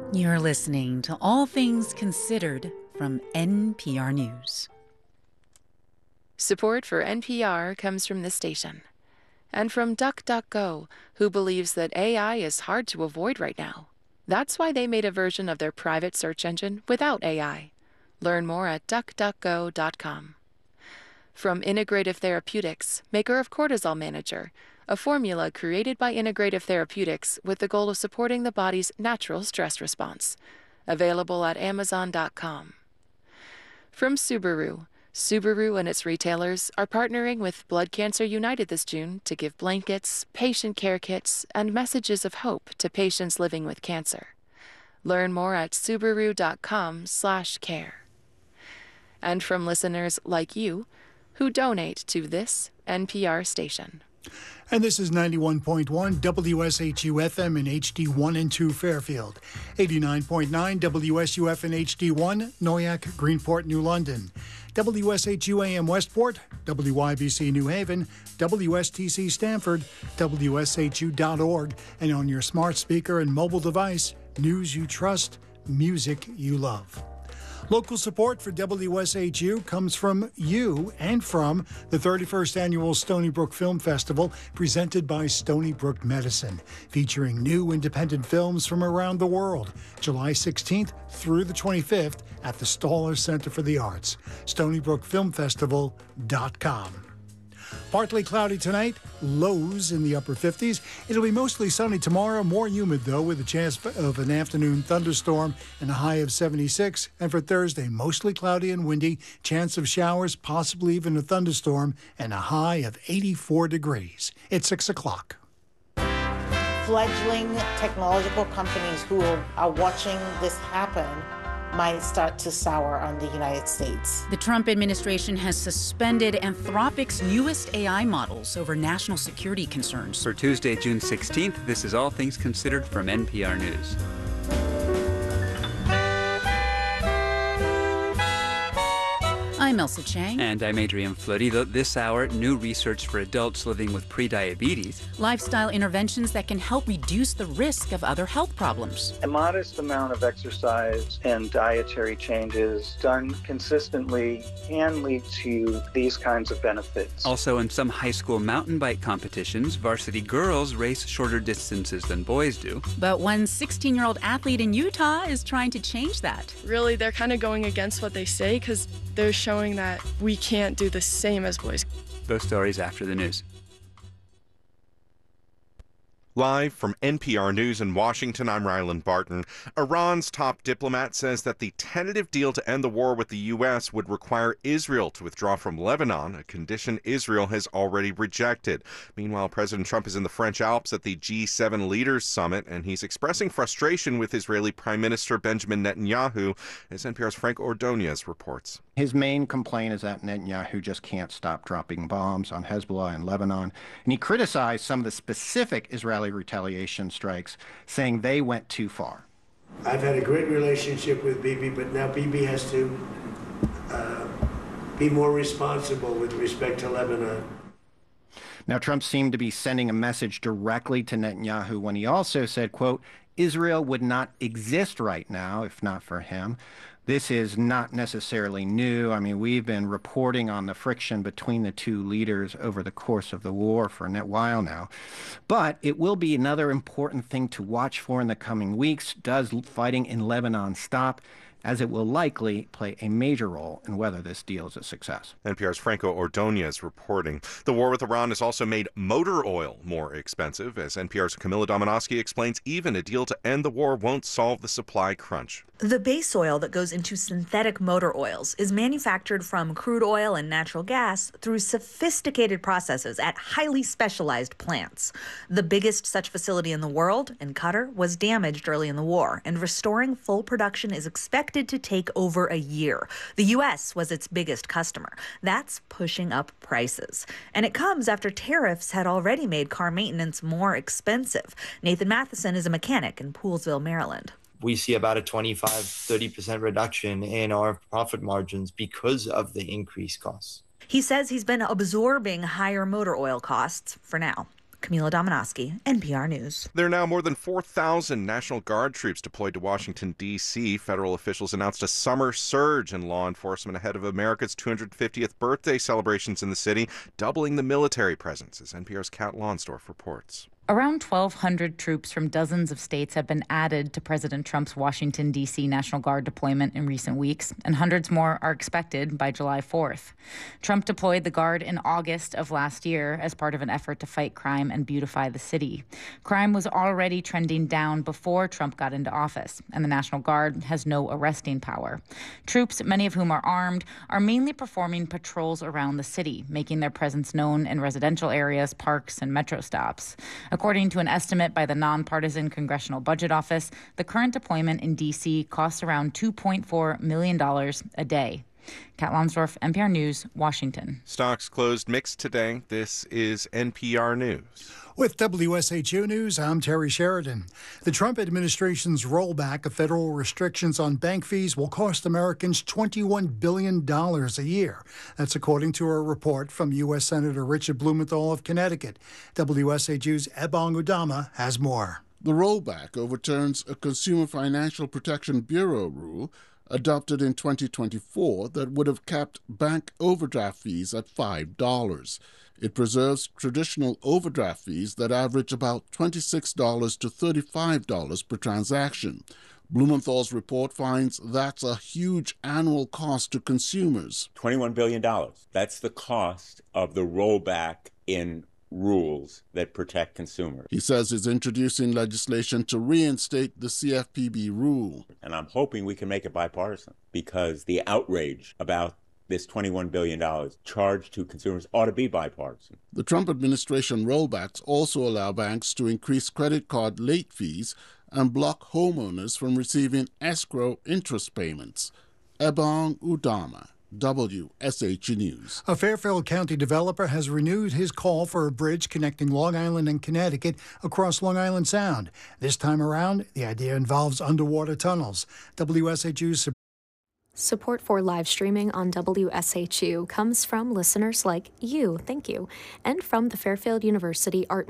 You're listening to All Things Considered from NPR News. Support for NPR comes from this station and from DuckDuckGo, who believes that AI is hard to avoid right now. That's why they made a version of their private search engine without AI. Learn more at duckduckgo.com. From Integrative Therapeutics, maker of Cortisol Manager, a formula created by Integrative Therapeutics with the goal of supporting the body's natural stress response. Available at amazon.com. From Subaru and its retailers are partnering with Blood Cancer United this June to give blankets, patient care kits, and messages of hope to patients living with cancer. Learn more at subaru.com/care. And from listeners like you who donate to this NPR station. And this is 91.1 WSHU-FM in HD1 and 2 Fairfield, 89.9 WSUF in HD1, Noyak, Greenport, New London, WSHU-AM Westport, WYBC New Haven, WSTC Stanford, WSHU.org, and on your smart speaker and mobile device, news you trust, music you love. Local support for WSHU comes from you and from the 31st Annual Stony Brook Film Festival presented by Stony Brook Medicine, featuring new independent films from around the world, July 16th through the 25th at the Staller Center for the Arts, StonyBrookFilmFestival.com. Partly cloudy tonight, lows in the upper 50s. It'll be mostly sunny tomorrow, more humid though, with a chance of an afternoon thunderstorm and a high of 76. And for Thursday, mostly cloudy and windy, chance of showers, possibly even a thunderstorm, and a high of 84 degrees. It's 6 o'clock. Fledgling technological companies who are watching this happen might start to sour on the United States. The Trump administration has suspended Anthropic's newest AI models over national security concerns. For Tuesday, June 16th, this is All Things Considered from NPR News. I'm Elsa Chang. And I'm Adrian Flody. This hour, new research for adults living with prediabetes. Lifestyle interventions that can help reduce the risk of other health problems. A modest amount of exercise and dietary changes done consistently can lead to these kinds of benefits. Also, in some high school mountain bike competitions, varsity girls race shorter distances than boys do. But one 16-year-old athlete in Utah is trying to change that. Really, they're kind of going against what they say because they're showing that we can't do the same as boys. Those stories after the news. Live from NPR News in Washington, I'm Ryland Barton. Iran's top diplomat says that the tentative deal to end the war with the U.S. would require Israel to withdraw from Lebanon, a condition Israel has already rejected. Meanwhile, President Trump is in the French Alps at the G7 Leaders Summit, and he's expressing frustration with Israeli Prime Minister Benjamin Netanyahu, as NPR's Frank Ordonez reports. His main complaint is that Netanyahu just can't stop dropping bombs on Hezbollah and Lebanon, and he criticized some of the specific Israeli retaliation strikes, saying they went too far. I've had a great relationship with Bibi, but now Bibi has to be more responsible with respect to Lebanon. Now, Trump seemed to be sending a message directly to Netanyahu when he also said, quote, Israel would not exist right now if not for him. This is not necessarily new. I mean, we've been reporting on the friction between the two leaders over the course of the war for a while now. But it will be another important thing to watch for in the coming weeks. Does fighting in Lebanon stop? As it will likely play a major role in whether this deal is a success. NPR's Franco Ordonez reporting. The war with Iran has also made motor oil more expensive. As NPR's Camilla Domonoski explains, even a deal to end the war won't solve the supply crunch. The base oil that goes into synthetic motor oils is manufactured from crude oil and natural gas through sophisticated processes at highly specialized plants. The biggest such facility in the world, in Qatar, was damaged early in the war, and restoring full production is expected to take over a year. The U.S. was its biggest customer. That's pushing up prices. And it comes after tariffs had already made car maintenance more expensive. Nathan Matheson is a mechanic in Poolesville, Maryland. We see about a 25-30% reduction in our profit margins because of the increased costs. He says he's been absorbing higher motor oil costs for now. Camila Dominowski, NPR News. There are now more than 4,000 National Guard troops deployed to Washington, D.C. Federal officials announced a summer surge in law enforcement ahead of America's 250th birthday celebrations in the city, doubling the military presence, as NPR's Kat Lonsdorf reports. Around 1,200 troops from dozens of states have been added to President Trump's Washington, D.C. National Guard deployment in recent weeks, and hundreds more are expected by July 4th. Trump deployed the Guard in August of last year as part of an effort to fight crime and beautify the city. Crime was already trending down before Trump got into office, and the National Guard has no arresting power. Troops, many of whom are armed, are mainly performing patrols around the city, making their presence known in residential areas, parks, and metro stops. According to an estimate by the nonpartisan Congressional Budget Office, the current deployment in D.C. costs around $2.4 million a day. Kat Lonsdorf, NPR News, Washington. Stocks closed mixed today. This is NPR News. With WSHU News, I'm Terry Sheridan. The Trump administration's rollback of federal restrictions on bank fees will cost Americans $21 billion a year. That's according to a report from U.S. Senator Richard Blumenthal of Connecticut. WSHU's Ebong Udama has more. The rollback overturns a Consumer Financial Protection Bureau rule adopted in 2024 that would have capped bank overdraft fees at $5. It preserves traditional overdraft fees that average about $26 to $35 per transaction. Blumenthal's report finds that's a huge annual cost to consumers. $21 billion. That's the cost of the rollback in rules that protect consumers. He says he's introducing legislation to reinstate the CFPB rule. And I'm hoping we can make it bipartisan, because the outrage about this $21 billion charged to consumers ought to be bipartisan. The Trump administration rollbacks also allow banks to increase credit card late fees and block homeowners from receiving escrow interest payments. Ebong Udama, WSHU News. A Fairfield County developer has renewed his call for a bridge connecting Long Island and Connecticut across Long Island Sound. This time around, the idea involves underwater tunnels. WSHU's support for live streaming on WSHU comes from listeners like you, thank you, and from the Fairfield University Art